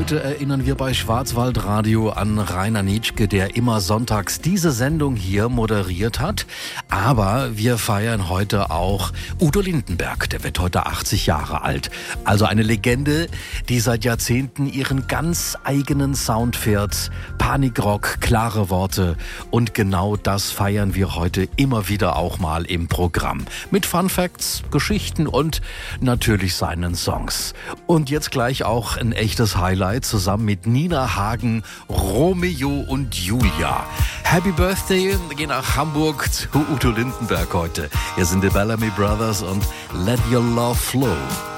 Heute erinnern wir bei Schwarzwaldradio an Rainer Nitschke, der immer sonntags diese Sendung hier moderiert hat. Aber wir feiern heute auch Udo Lindenberg, der wird heute 80 Jahre alt. Also eine Legende, die seit Jahrzehnten ihren ganz eigenen Sound fährt. Panikrock, klare Worte, und genau das feiern wir heute immer wieder auch mal im Programm. Mit Fun Facts, Geschichten und natürlich seinen Songs. Und jetzt gleich auch ein echtes Highlight zusammen mit Nina Hagen, Romeo und Julia. Happy Birthday, wir gehen nach Hamburg zu Udo Lindenberg heute. Hier sind die Bellamy Brothers und Let Your Love Flow.